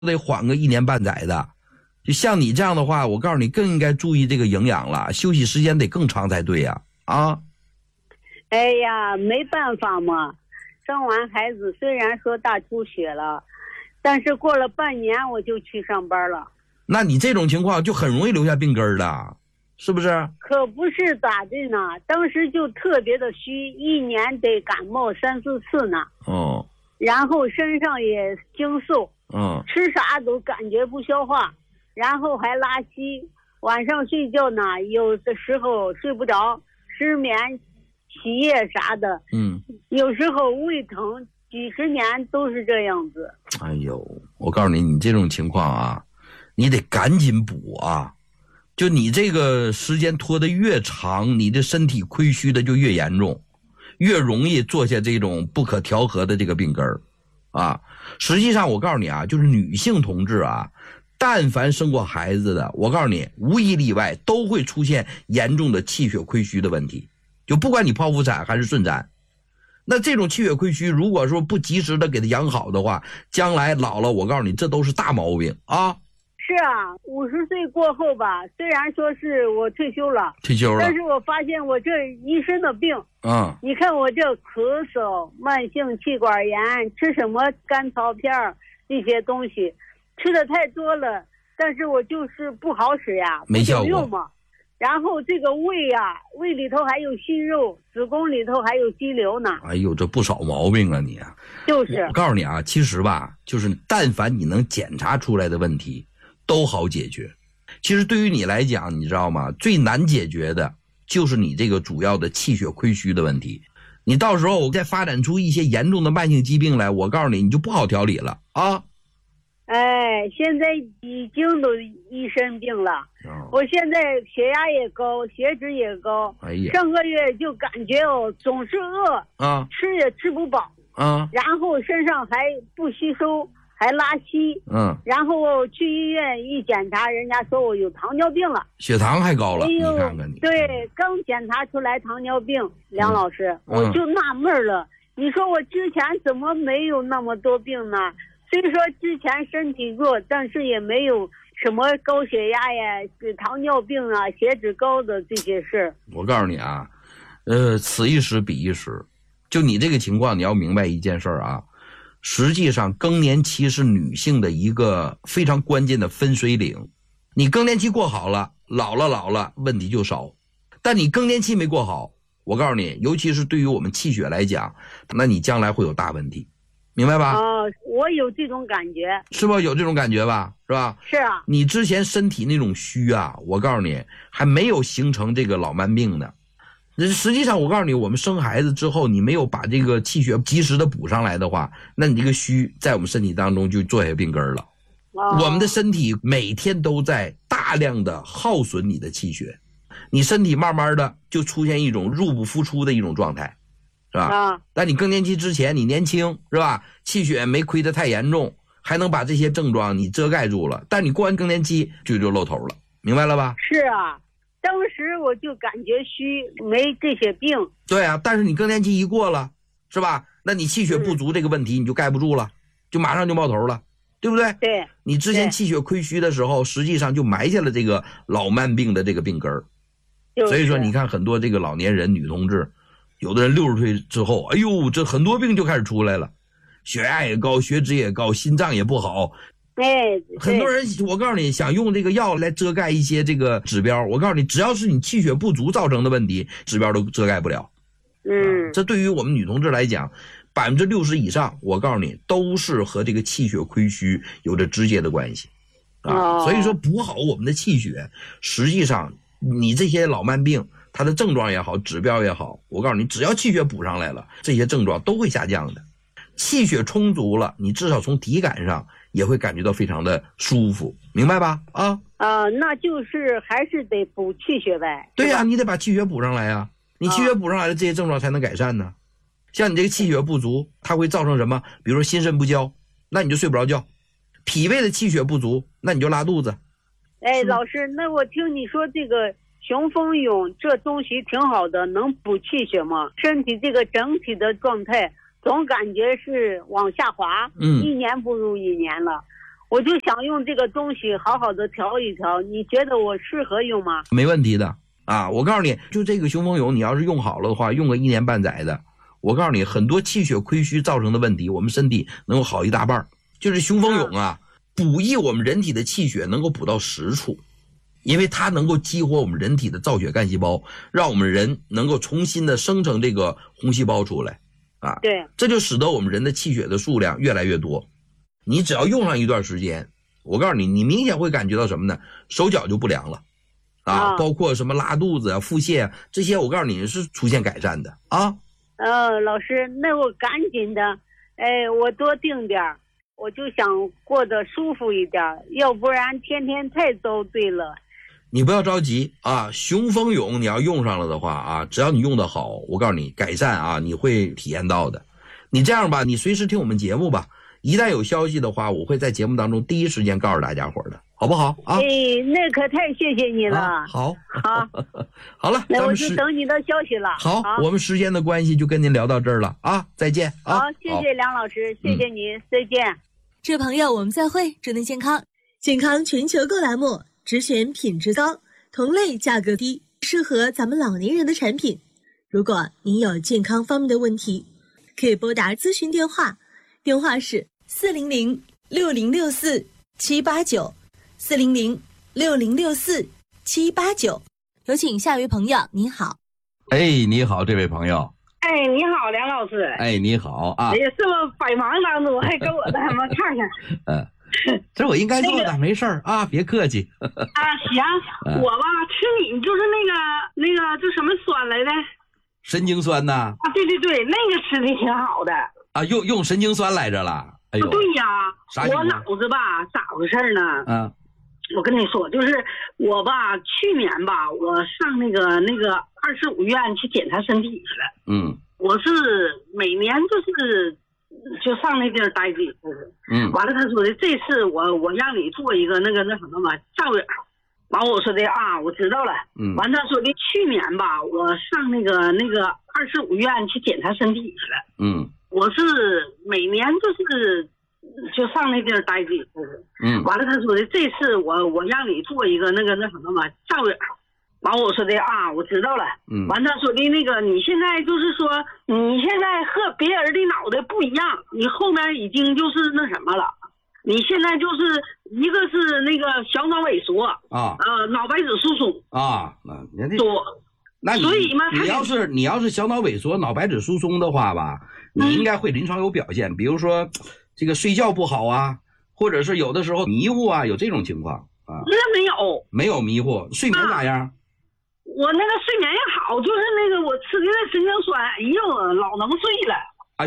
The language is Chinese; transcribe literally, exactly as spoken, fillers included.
得缓个一年半载的。就像你这样的话，我告诉你更应该注意这个营养了，休息时间得更长才对呀。啊， 哎呀，没办法嘛，生完孩子虽然说大出血了，但是过了半年我就去上班了。 那你这种情况就很容易留下病根的，是不是？ 可不是咋的呢，当时就特别的虚，一年得感冒三四次呢。 哦， 然后身上也精瘦， 嗯， 吃啥都感觉不消化，然后还拉稀，晚上睡觉呢，有的时候睡不着，失眠、起夜啥的， 嗯， 有时候胃疼，几十年都是这样子。 哎呦，我告诉你，你这种情况啊，你得赶紧补啊！就你这个时间拖得越长，你的身体亏虚的就越严重，越容易做下这种不可调和的这个病根儿啊。实际上，我告诉你啊，就是女性同志啊，但凡生过孩子的，我告诉你，无一例外都会出现严重的气血亏虚的问题。就不管你剖腹产还是顺产，那这种气血亏虚，如果说不及时的给它养好的话，将来老了，我告诉你，这都是大毛病啊。 是啊，五十岁过后吧，虽然说是我退休了， 退休了， 但是我发现我这一身的病， 嗯， 你看我这咳嗽、慢性气管炎，吃什么甘草片这些东西，吃的太多了，但是我就是不好使呀， 没效果嘛。然后这个胃呀、啊，胃里头还有息肉，子宫里头还有肌瘤呢。 哎呦，这不少毛病啊你啊！ 就是我告诉你啊，其实吧，就是但凡你能检查出来的问题，都好解决。其实对于你来讲，你知道吗？最难解决的就是你这个主要的气血亏虚的问题。你到时候再发展出一些严重的慢性疾病来，我告诉你，你就不好调理了啊！ 哎，现在已经都一身病了。哦、我现在血压也高，血脂也高。 哎呀， 上个月就感觉哦，总是饿啊， 吃也吃不饱啊， 然后身上还不吸收，还拉稀。 嗯， 然后我去医院一检查，人家说我有糖尿病了， 血糖还高了。哎、你看看你。 对，刚检查出来糖尿病，梁老师， 嗯、 我就纳闷了。嗯、你说我之前怎么没有那么多病呢？虽说之前身体弱，但是也没有什么高血压呀、糖尿病啊、血脂高的这些事。 我告诉你啊，呃，此一时彼一时。就你这个情况，你要明白一件事儿啊，实际上更年期是女性的一个非常关键的分水岭。你更年期过好了，老了老了问题就少，但你更年期没过好，我告诉你，尤其是对于我们气血来讲，那你将来会有大问题。明白吧？ 哦，我有这种感觉， 是不？有这种感觉吧？是吧？ 是啊。 你之前身体那种虚啊，我告诉你，还没有形成这个老慢病呢。实际上，我告诉你，我们生孩子之后，你没有把这个气血及时的补上来的话，那你这个虚在我们身体当中就做下病根了。哦、我们的身体每天都在大量的耗损你的气血，你身体慢慢的就出现一种入不敷出的一种状态。是吧？啊！但你更年期之前，你年轻是吧？气血没亏得太严重，还能把这些症状你遮盖住了。但你过完更年期就就露头了，明白了吧？ 是啊，当时我就感觉虚，没这些病。 对啊，但是你更年期一过了，是吧？那你气血不足这个问题你就盖不住了，就马上就冒头了，对不对？ 对。 你之前气血亏虚的时候，实际上就埋下了这个老慢病的这个病根儿。 就是、 所以说，你看很多这个老年人、女同志。有的人六十岁之后，哎呦，这很多病就开始出来了，血压也高，血脂也高，心脏也不好。 哎， 很多人，我告诉你，想用这个药来遮盖一些这个指标，我告诉你，只要是你气血不足造成的问题，指标都遮盖不了。 嗯， 啊、这对于我们女同志来讲，百分之六十以上，我告诉你，都是和这个气血亏虚有着直接的关系。啊， 哦、 所以说补好我们的气血，实际上你这些老慢病。它的症状也好，指标也好，我告诉你，只要气血补上来了，这些症状都会下降的。气血充足了，你至少从体感上也会感觉到非常的舒服，明白吧？啊啊，那就是还是得补气血呗。 对呀、啊，你得把气血补上来呀、啊，你气血补上来了，这些症状才能改善呢。像你这个气血不足，它会造成什么？比如说心肾不交，那你就睡不着觉；脾胃的气血不足，那你就拉肚子。 哎，老师，那我听你说这个。雄风勇这东西挺好的，能补气血吗？身体这个整体的状态总感觉是往下滑， 嗯， 一年不如一年了。 我就想用这个东西好好的调一调，你觉得我适合用吗？ 没问题的啊！我告诉你，就这个雄风勇，你要是用好了的话，用个一年半载的，我告诉你，很多气血亏虚造成的问题，我们身体能够好一大半。就是雄风勇啊，补益我们人体的气血能够补到实处，因为它能够激活我们人体的造血干细胞，让我们人能够重新的生成这个红细胞出来啊。 对， 这就使得我们人的气血的数量越来越多。你只要用上一段时间，我告诉你，你明显会感觉到什么呢？手脚就不凉了啊， 啊包括什么拉肚子啊、腹泻啊，这些我告诉你是出现改善的啊。 呃，老师，那我赶紧的，哎，我多定点儿，我就想过得舒服一点，要不然天天太遭罪了。 你不要着急啊，雄风勇你要用上了的话啊，只要你用得好，我告诉你改善啊，你会体验到的。你这样吧，你随时听我们节目吧，一旦有消息的话，我会在节目当中第一时间告诉大家伙的，好不好啊？ 哎，那可太谢谢你了。 啊、好， 好， 好了， 那我就等你的消息了。 好， 好， 我们时间的关系就跟您聊到这儿了啊，再见啊。 好，谢谢梁老师，谢谢你，嗯、再见。 这朋友，我们再会，祝您健康。健康全球购栏目，只选品质高、同类价格低、适合咱们老年人的产品。如果您有健康方面的问题，可以拨打咨询电话，电话是四零零六零六四七八九，四零零六零六四七八九。有请下一位朋友，您好。 哎，你好，这位朋友。 哎，你好，梁老师。 哎，你好啊。 哎呀，这么百忙当中还给我的什么看看？ 嗯。这我应该做的，那个、没事儿啊，别客气。 啊，行，我吧吃你就是那个那个就什么酸来的， 神经酸呐。 啊，对对对，那个吃的挺好的。 啊，用用神经酸来着了。哎呦， 对呀， 啥我脑子吧咋回事呢？ 嗯、啊， 我跟你说，就是我吧，去年吧，我上那个那个二十五院去检查身体去了。 嗯， 我是每年就是。就上那地儿待几次， 嗯， 完了他说的这次我我让你做一个那个那什么嘛照眼，完我说的啊我知道了， 嗯， 完他说的去年吧我上那个那个二十五院去检查身体去了， 嗯， 我是每年就是就上那地儿待几次， 嗯， 完了他说的这次我我让你做一个那个那什么嘛照眼。完我说的啊我知道了， 嗯， 完他说的那个你现在就是说你现在和别人的脑袋不一样，你后面已经就是那什么了，你现在就是一个是那个小脑萎缩啊， 呃脑白质疏松啊，那你多， 那你所以嘛你要是你要是小脑萎缩脑白质疏松的话吧，你应该会临床有表现，嗯、比如说这个睡觉不好啊，或者是有的时候迷糊啊，有这种情况啊。 那没有没有迷糊，睡眠咋样？ 啊我那个睡眠也好，就是那个我吃的那神经酸，哎呦，老能睡了。